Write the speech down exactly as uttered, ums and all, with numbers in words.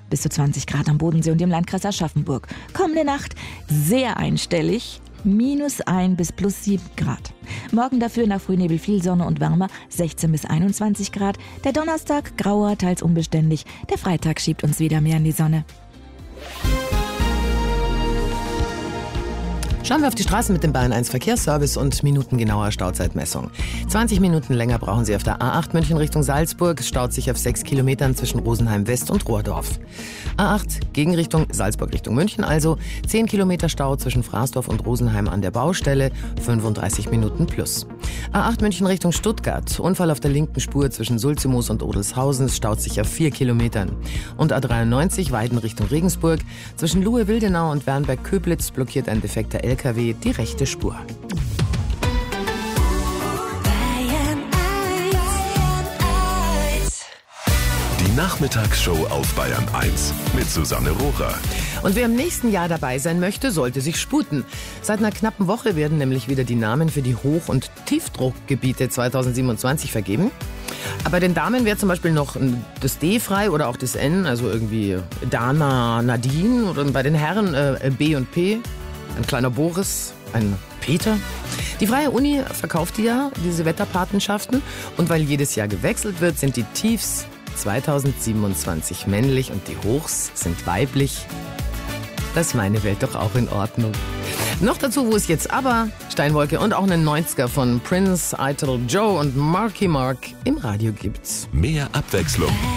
bis zu zwanzig Grad am Bodensee und im Landkreis Aschaffenburg. Kommende Nacht sehr einstellig, minus ein bis plus sieben Grad. Morgen dafür nach Frühnebel viel Sonne und Wärme, sechzehn bis einundzwanzig Grad. Der Donnerstag grauer, teils unbeständig. Der Freitag schiebt uns wieder mehr in die Sonne. Schauen wir auf die Straßen mit dem Bayern eins Verkehrsservice und minutengenauer Stauzeitmessung. zwanzig Minuten länger brauchen Sie auf der A acht München Richtung Salzburg. Es staut sich auf sechs Kilometern zwischen Rosenheim West und Rohrdorf. A acht Gegenrichtung Salzburg Richtung München also. zehn Kilometer Stau zwischen Fraßdorf und Rosenheim an der Baustelle. fünfunddreißig Minuten plus. A acht München Richtung Stuttgart. Unfall auf der linken Spur zwischen Sulzemoos und Odelshausen. Es staut sich auf vier Kilometern. Und A dreiundneunzig Weiden Richtung Regensburg. Zwischen Luhe-Wildenau und Wernberg-Köblitz blockiert ein defekter L K W die rechte Spur. Die Nachmittagsshow auf Bayern eins mit Susanne Rohrer. Und wer im nächsten Jahr dabei sein möchte, sollte sich sputen. Seit einer knappen Woche werden nämlich wieder die Namen für die Hoch- und Tiefdruckgebiete zweitausendsiebenundzwanzig vergeben. Aber bei den Damen wäre zum Beispiel noch das D frei oder auch das N, also irgendwie Dana, Nadine. Oder bei den Herren äh, B und P. Ein kleiner Boris, ein Peter. Die Freie Uni verkauft ja diese Wetterpatenschaften. Und weil jedes Jahr gewechselt wird, sind die Tiefs zweitausendsiebenundzwanzig männlich und die Hochs sind weiblich. Das ist meine Welt doch auch in Ordnung. Noch dazu, wo es jetzt aber Steinwolke und auch einen neunziger von Prince, Idol Joe und Marky Mark im Radio gibt. Mehr Abwechslung